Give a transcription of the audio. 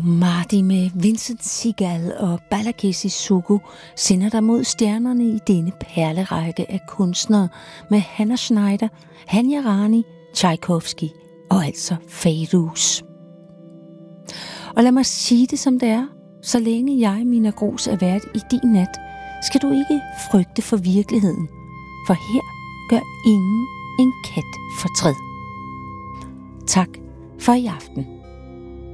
Marty med Vincent Segal og Bala Sissoko sender dig mod stjernerne i denne perlerække af kunstnere med Hannah Schneider, Hanya Rani, Tchaikovsky og altså Fairuz. Og lad mig sige det som det er, så længe jeg, Mina Gros, er vært i din nat, skal du ikke frygte for virkeligheden, for her gør ingen en kat fortræd. Tak for i aften.